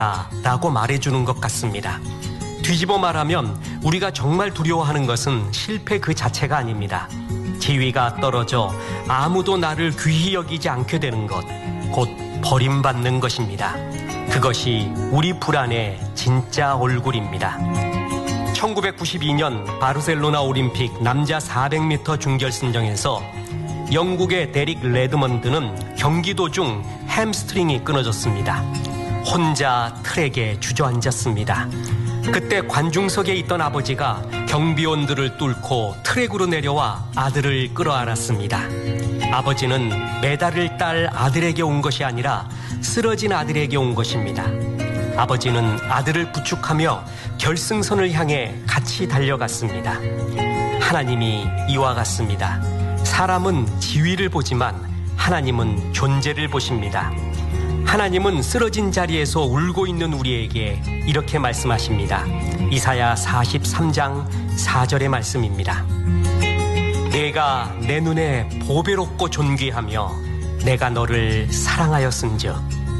라고 말해주는 것 같습니다. 뒤집어 말하면 우리가 정말 두려워하는 것은 실패 그 자체가 아닙니다. 지위가 떨어져 아무도 나를 귀히 여기지 않게 되는 것, 곧 버림받는 것입니다. 그것이 우리 불안의 진짜 얼굴입니다. 1992년 바르셀로나 올림픽 남자 400m 중결승전에서 영국의 데릭 레드먼드는 경기 도중 햄스트링이 끊어졌습니다. 혼자 트랙에 주저앉았습니다. 그때 관중석에 있던 아버지가 경비원들을 뚫고 트랙으로 내려와 아들을 끌어안았습니다. 아버지는 메달을 딸 아들에게 온 것이 아니라 쓰러진 아들에게 온 것입니다. 아버지는 아들을 부축하며 결승선을 향해 같이 달려갔습니다. 하나님이 이와 같습니다. 사람은 지위를 보지만 하나님은 존재를 보십니다. 하나님은 쓰러진 자리에서 울고 있는 우리에게 이렇게 말씀하십니다. 이사야 43장 4절의 말씀입니다. 내가 내 눈에 보배롭고 존귀하며 내가 너를 사랑하였은즉.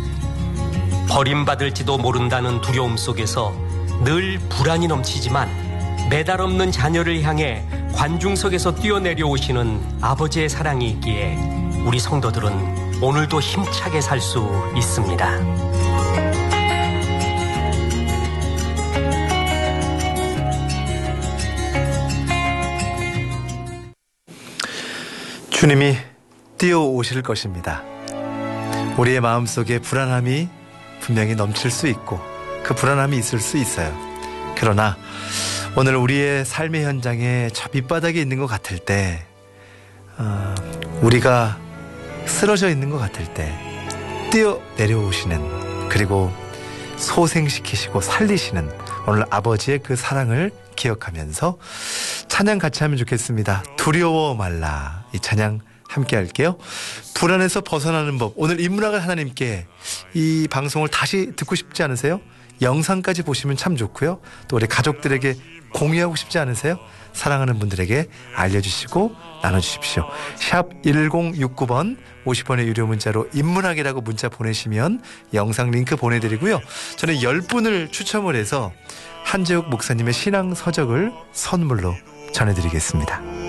버림받을지도 모른다는 두려움 속에서 늘 불안이 넘치지만 메달 없는 자녀를 향해 관중석에서 뛰어내려오시는 아버지의 사랑이 있기에 우리 성도들은 오늘도 힘차게 살 수 있습니다. 주님이 뛰어오실 것입니다. 우리의 마음속에 불안함이 분명히 넘칠 수 있고 그 불안함이 있을 수 있어요. 그러나 오늘 우리의 삶의 현장에 저 밑바닥에 있는 것 같을 때 우리가 쓰러져 있는 것 같을 때 뛰어내려오시는, 그리고 소생시키시고 살리시는 오늘 아버지의 그 사랑을 기억하면서 찬양 같이 하면 좋겠습니다. 두려워 말라. 이 찬양 함께 할게요. 불안에서 벗어나는 법. 오늘 인문학을 하나님께 이 방송을 다시 듣고 싶지 않으세요? 영상까지 보시면 참 좋고요. 또 우리 가족들에게 공유하고 싶지 않으세요? 사랑하는 분들에게 알려주시고 나눠주십시오. 샵 1069번 50원의 유료 문자로 인문학이라고 문자 보내시면 영상 링크 보내드리고요. 저는 10분을 추첨을 해서 한재욱 목사님의 신앙 서적을 선물로 전해드리겠습니다.